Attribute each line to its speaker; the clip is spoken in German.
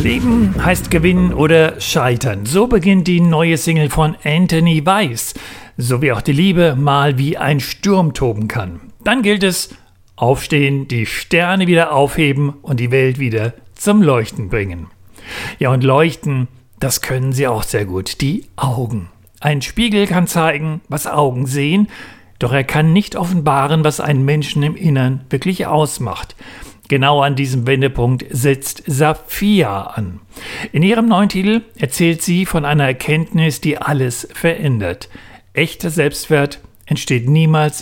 Speaker 1: Leben heißt gewinnen oder scheitern. So beginnt die neue Single von Anthony Weiss. So wie auch die Liebe mal wie ein Sturm toben kann. Dann gilt es, aufstehen, die Sterne wieder aufheben und die Welt wieder zum Leuchten bringen. Ja, und leuchten, das können sie auch sehr gut, die Augen. Ein Spiegel kann zeigen, was Augen sehen, doch er kann nicht offenbaren, was einen Menschen im Innern wirklich ausmacht. Genau an diesem Wendepunkt setzt Safiya an. In ihrem neuen Titel erzählt sie von einer Erkenntnis, die alles verändert. Echter Selbstwert entsteht niemals